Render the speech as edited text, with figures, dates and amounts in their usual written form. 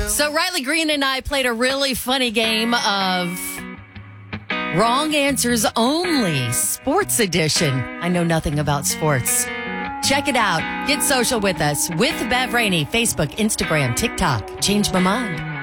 So Riley Green and I played a really funny game of wrong answers only, sports edition. I know nothing about sports. Check it out. Get social with us with Bev Rainey, Facebook, Instagram, TikTok. Change my mind.